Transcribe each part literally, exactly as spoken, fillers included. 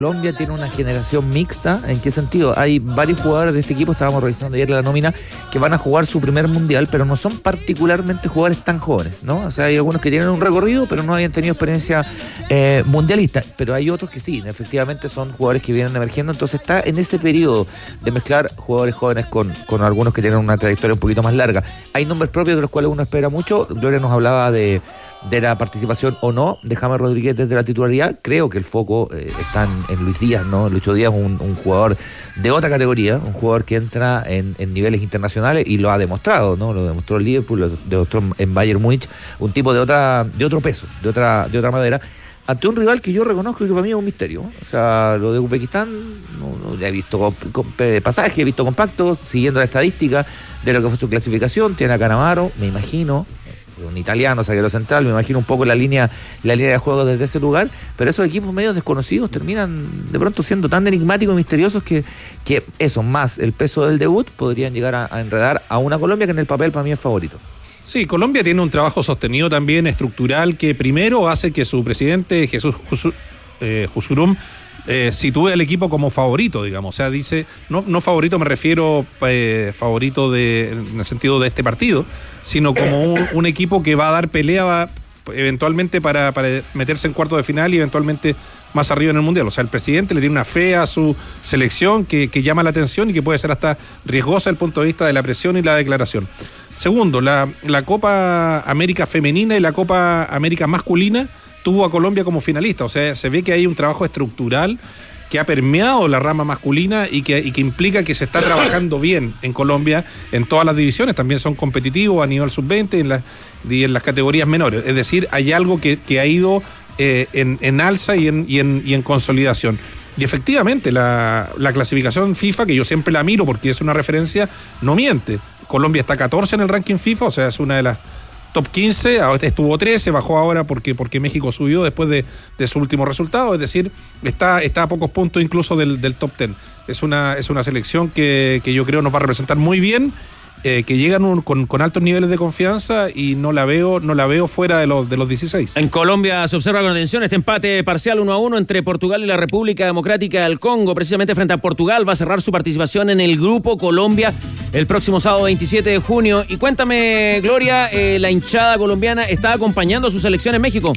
Colombia tiene una generación mixta. ¿En qué sentido? Hay varios jugadores de este equipo, estábamos revisando ayer la nómina, que van a jugar su primer mundial, pero no son particularmente jugadores tan jóvenes, ¿no? O sea, hay algunos que tienen un recorrido, pero no hayan tenido experiencia eh, mundialista, pero hay otros que sí, efectivamente son jugadores que vienen emergiendo, entonces está en ese periodo de mezclar jugadores jóvenes con, con algunos que tienen una trayectoria un poquito más larga. Hay nombres propios de los cuales uno espera mucho. Gloria nos hablaba de de la participación o no de James Rodríguez desde la titularidad. Creo que el foco eh, está en, en Luis Díaz, ¿no? Lucho Díaz es un, un jugador de otra categoría, un jugador que entra en, en niveles internacionales y lo ha demostrado, ¿no? Lo demostró en Liverpool, lo demostró en Bayern Múnich, un tipo de otra de otro peso, de otra de otra madera, ante un rival que yo reconozco que para mí es un misterio. O sea, lo de Uzbekistán, no, no he visto con, con, pasaje, he visto compacto, siguiendo la estadística de lo que fue su clasificación. Tiene a Cannavaro, me imagino, un italiano, zaguero central, me imagino un poco la línea la línea de juego desde ese lugar, pero esos equipos medios desconocidos terminan de pronto siendo tan enigmáticos y misteriosos que, que eso, más el peso del debut, podrían llegar a, a enredar a una Colombia que en el papel para mí es favorito. Sí, Colombia tiene un trabajo sostenido también, estructural, que primero hace que su presidente, Jesús Jusur, eh, Jusurum, Eh, sitúe al equipo como favorito, digamos. O sea, dice, no, no favorito me refiero eh, favorito de, en el sentido de este partido, sino como un, un equipo que va a dar pelea va, eventualmente para, para meterse en cuarto de final y eventualmente más arriba en el Mundial. O sea, el presidente le tiene una fe a su selección que, que llama la atención y que puede ser hasta riesgosa desde el punto de vista de la presión y la declaración. Segundo, la, la Copa América femenina y la Copa América masculina tuvo a Colombia como finalista. O sea, se ve que hay un trabajo estructural que ha permeado la rama masculina y que, y que implica que se está trabajando bien en Colombia en todas las divisiones. También son competitivos a nivel sub veinte en la, y en las categorías menores. Es decir, hay algo que, que ha ido eh, en, en alza y en, y, en, y en consolidación. Y efectivamente, la, la clasificación FIFA, que yo siempre la miro porque es una referencia, no miente. Colombia está catorce en el ranking FIFA, o sea, es una de las top quince, estuvo trece, bajó ahora porque, porque México subió después de, de su último resultado, es decir, está, está a pocos puntos incluso del, del top diez. Es una, es una selección que, que yo creo nos va a representar muy bien, eh, que llegan un, con, con altos niveles de confianza y no la veo, no la veo fuera de los, de los dieciséis. En Colombia se observa con atención este empate parcial uno a uno entre Portugal y la República Democrática del Congo. Precisamente frente a Portugal va a cerrar su participación en el Grupo Colombia el próximo sábado veintisiete de junio. Y cuéntame, Gloria, eh, la hinchada colombiana está acompañando a su selección en México.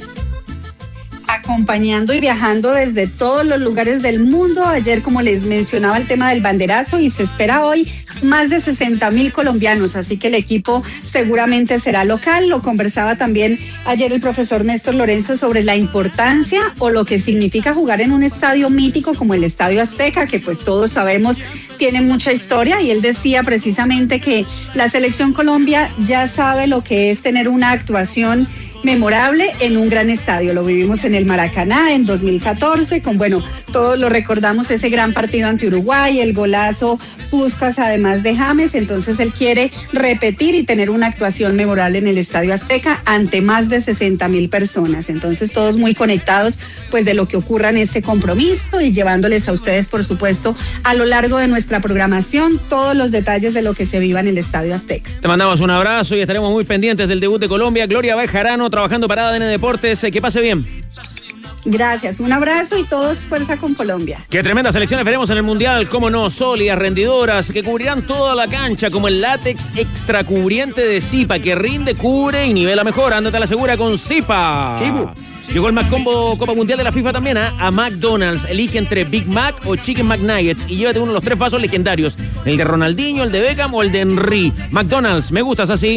Acompañando y viajando desde todos los lugares del mundo. Ayer, como les mencionaba, el tema del banderazo, y se espera hoy más de sesenta mil colombianos, así que el equipo seguramente será local. Lo conversaba también ayer el profesor Néstor Lorenzo sobre la importancia o lo que significa jugar en un estadio mítico como el Estadio Azteca, que pues todos sabemos tiene mucha historia, y él decía precisamente que la selección Colombia ya sabe lo que es tener una actuación memorable en un gran estadio. Lo vivimos en el Maracaná en dos mil catorce, con, bueno, todos lo recordamos, ese gran partido ante Uruguay, el golazo Puskás además de James. Entonces él quiere repetir y tener una actuación memorable en el Estadio Azteca ante más de sesenta mil personas. Entonces todos muy conectados pues de lo que ocurra en este compromiso y llevándoles a ustedes, por supuesto, a lo largo de nuestra programación todos los detalles de lo que se viva en el Estadio Azteca. Te mandamos un abrazo y estaremos muy pendientes del debut de Colombia. Gloria Bejarano, trabajando para A D N Deportes. Que pase bien. Gracias, un abrazo y todos fuerza con Colombia. Qué tremendas selecciones veremos en el Mundial, cómo no, sólidas, rendidoras, que cubrirán toda la cancha, como el látex extra cubriente de Zipa, que rinde, cubre y nivela mejor. Ándate a la segura con Zipa. Sí. Llegó el McCombo Copa Mundial de la FIFA también, ¿eh? A McDonald's. Elige entre Big Mac o Chicken McNuggets y llévate uno de los tres vasos legendarios, el de Ronaldinho, el de Beckham o el de Henry. McDonald's, me gustas así.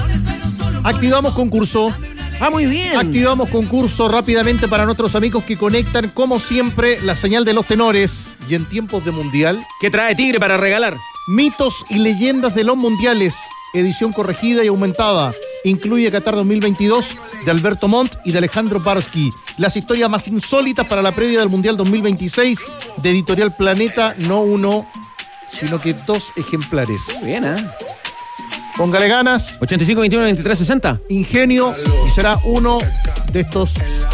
Activamos concurso. Ah, muy bien. Activamos concurso rápidamente para nuestros amigos que conectan, como siempre, la señal de los tenores. Y en tiempos de mundial, ¿qué trae Tigre para regalar? Mitos y leyendas de los mundiales, edición corregida y aumentada. Incluye Qatar dos mil veintidós de Alberto Montt y de Alejandro Barsky. Las historias más insólitas para la previa del Mundial dos mil veintiséis de Editorial Planeta, no uno, sino que dos ejemplares. Muy bien, ¿eh? Póngale ganas. ochenta y cinco, veintiuno, veintitrés, sesenta. Ingenio, y será uno de estos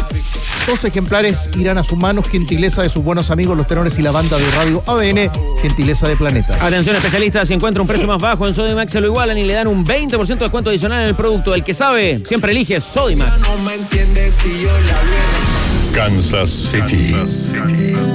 dos ejemplares. Irán a sus manos, gentileza de sus buenos amigos, los tenores y la banda de Radio A D N, gentileza de Planeta. Atención especialistas, si encuentra un precio más bajo en Sodimac se lo igualan y le dan un veinte por ciento de descuento adicional en el producto. El que sabe, siempre elige Sodimac. Kansas City.